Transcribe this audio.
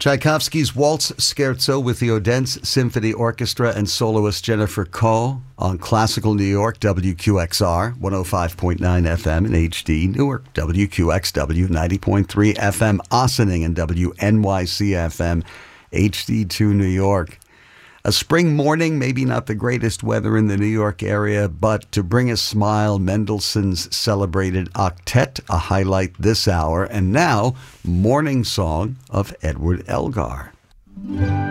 Tchaikovsky's Waltz Scherzo with the Odense Symphony Orchestra and soloist Jennifer Koh on Classical New York, WQXR, 105.9 FM in HD, Newark, WQXW, 90.3 FM, Ossining, and WNYC FM, HD2 New York. A spring morning, maybe not the greatest weather in the New York area, but to bring a smile, Mendelssohn's celebrated octet, a highlight this hour. And now, Morning Song of Edward Elgar.